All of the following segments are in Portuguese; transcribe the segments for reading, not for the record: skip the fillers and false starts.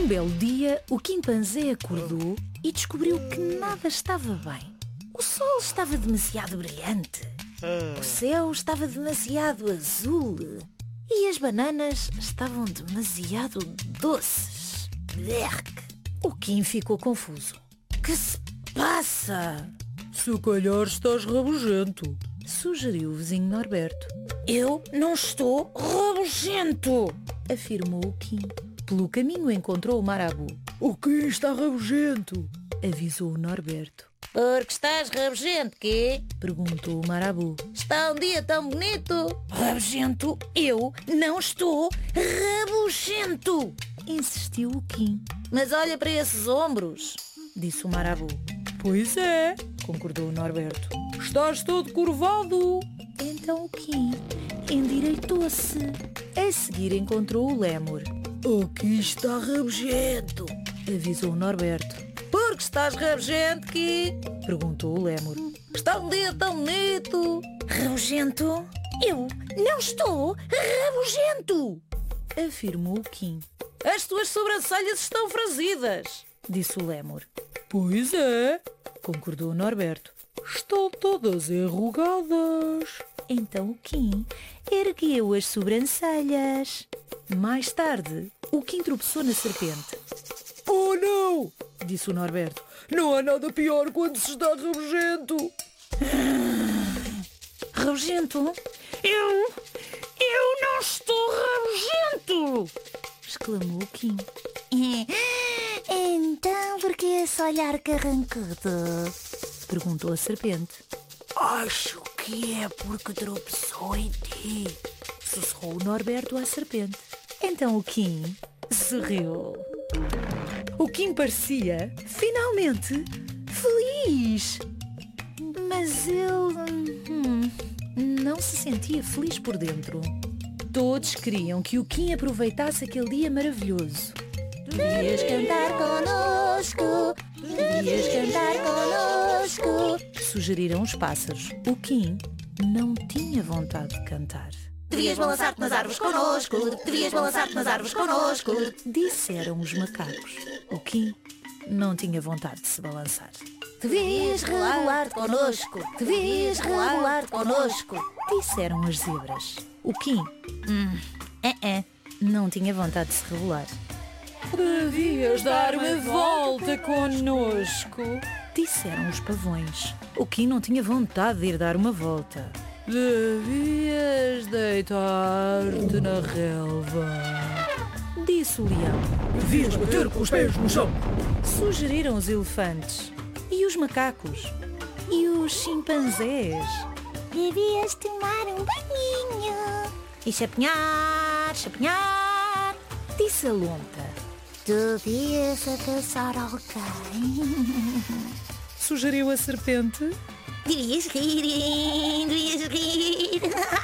Um belo dia, o quimpanzé acordou e descobriu que nada estava bem. O sol estava demasiado brilhante, o céu estava demasiado azul e as bananas estavam demasiado doces. Berk! O Kim ficou confuso. Que se passa? Se calhar estás rabugento, Sugeriu o vizinho Norberto. Eu não estou rabugento, Afirmou o Kim. Pelo caminho encontrou o Marabu. O Kim está rabugento. Avisou o Norberto. Porque estás rabugento, quê? Perguntou o Marabu. Está um dia tão bonito. Rabugento? Eu não estou rabugento! Insistiu o Kim. Mas olha para esses ombros. Disse o Marabu. Pois é, Concordou o Norberto. estás todo curvado. Então o Kim endireitou-se. A seguir encontrou o Lémur. Aqui está rabugento. Avisou o Norberto. Porque estás rabugento, quê? Perguntou o Lémur. Está um dia tão bonito. Rabugento? Eu não estou rabugento! Afirmou o Kim. As tuas sobrancelhas estão franzidas. Disse o Lémur. Pois é, Concordou o Norberto. estão todas enrugadas. Então o Kim ergueu as sobrancelhas. Mais tarde, o Kim tropeçou na serpente. Oh não, Disse o Norberto. não há nada pior quando se está rabugento. Rabugento? Eu não estou rabugento! Exclamou o Kim. Então, por que esse olhar carrancudo? Perguntou a serpente. Acho que é porque tropeçou em ti. Sussurrou o Norberto à serpente. Então o Kim sorriu. O Kim parecia, finalmente, feliz. Mas ele não se sentia feliz por dentro. Todos queriam que o Kim aproveitasse aquele dia maravilhoso. Devias cantar conosco, devias cantar conosco. Sugeriram os pássaros. O Kim não tinha vontade de cantar. Devias balançar-te nas árvores connosco. Devias balançar-te nas árvores connosco. Disseram os macacos. O Kim não tinha vontade de se balançar. Devias rebolar-te connosco. Devias rebolar-te connosco. Disseram as zebras. O Kim não tinha vontade de se rebolar. Devias dar uma volta connosco. Disseram os pavões. O Kim não tinha vontade de ir dar uma volta. Devias deitar-te na relva. Disse o leão. Devias bater com os pés no chão. Sugeriram os elefantes. E os macacos. E os chimpanzés. Devias tomar um banhinho. E chapinhar, chapinhar. Disse a lontra. Devias abraçar alguém. Sugeriu a serpente. Devias rir, devias rir.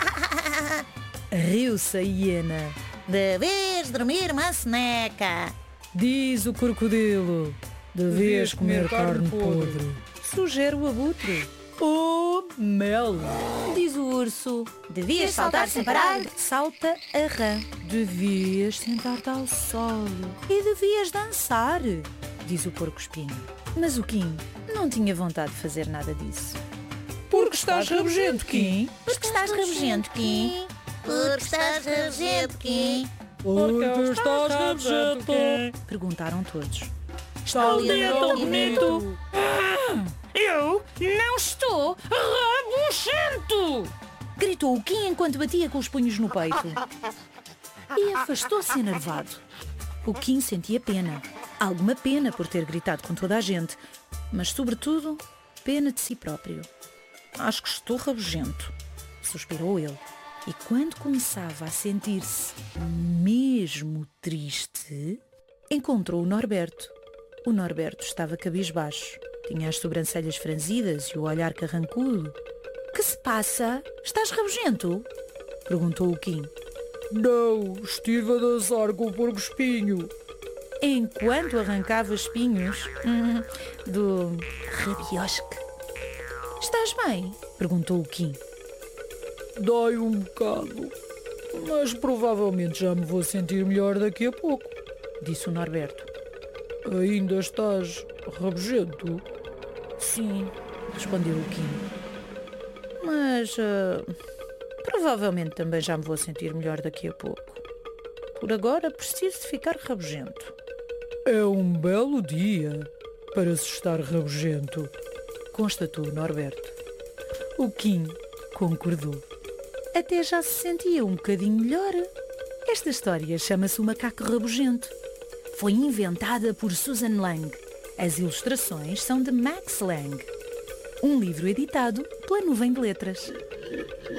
Riu-se a hiena. Devias dormir uma soneca. Diz o crocodilo. Devias comer carne podre. Sugere o abutre. Oh, mel. Diz o urso. Devias saltar sem parar. Salta a rã. Devias sentar-te ao sol. E devias dançar, diz o porco-espinho. Mas o Kim não tinha vontade de fazer nada disso. Porque estás rabugento, Kim. Porque estás rabugento, Kim. Porque estás rabugento, Kim. Porque estás rabugento. Perguntaram todos. Está um dia tão bonito. Eu não estou rabugento! Gritou o Kim enquanto batia com os punhos no peito. E afastou-se enervado. O Kim sentia pena. Alguma pena por ter gritado com toda a gente. Mas, sobretudo, pena de si próprio. Acho que estou rabugento, suspirou ele. E quando começava a sentir-se mesmo triste, encontrou o Norberto. O Norberto estava cabisbaixo. Tinha as sobrancelhas franzidas e o olhar carrancudo. Que se passa? Estás rabugento? Perguntou o Kim. Não, estive a dançar com o porco-espinho. Enquanto arrancava espinhos do rabiosque. Estás bem? Perguntou o Kim. Dói um bocado, mas provavelmente já me vou sentir melhor daqui a pouco. Disse o Norberto. Ainda estás rabugento? Sim, Respondeu o Kim. Mas provavelmente também já me vou sentir melhor daqui a pouco. Por agora preciso de ficar rabugento. É um belo dia para se estar rabugento, constatou Norberto. O Kim concordou. Até já se sentia um bocadinho melhor. Esta história chama-se O Macaco Rabugento. Foi inventada por Susan Lang. As ilustrações são de Max Lang. Um livro editado pela Nuvem de Letras.